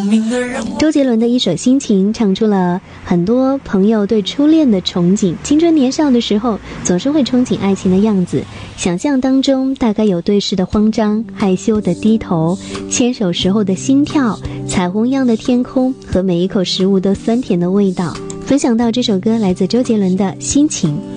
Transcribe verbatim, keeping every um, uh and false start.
明的让我。 周杰伦的一首《心情》唱出了很多朋友对初恋的憧憬。青春年少的时候，总是会憧憬爱情的样子，想象当中大概有对视的慌张、害羞的低头、牵手时候的心跳、彩虹一样的天空和每一口食物都酸甜的味道。分享到这首歌来自周杰伦的《心情》。